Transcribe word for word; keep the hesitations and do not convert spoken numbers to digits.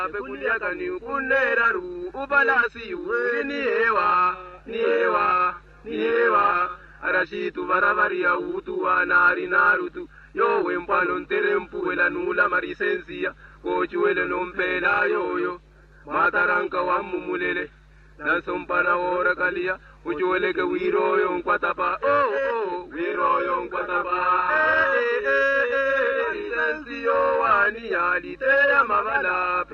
Pekulia kani ukunera ru ubalasi uri ni ewa ni ewa ni ewa arashitu barabari utu anari narutu yo wempano nterempu wela nula marisensia kochuele nompela yoyo mataranka wamumulele nasompana ora kalia uchuele ke wiroyo nkwatapa oh oh wiroyo nkwatapa eh eh eh sensio wani ali te mabala